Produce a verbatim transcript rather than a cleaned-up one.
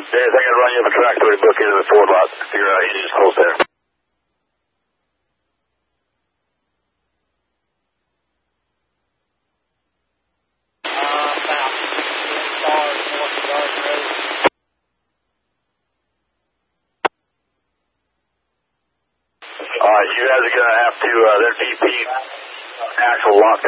Yeah, I gotta run you up a track to book into the Ford lot. Figure out Indian's close there. Alright, you guys are gonna have to, uh, their D P actual lock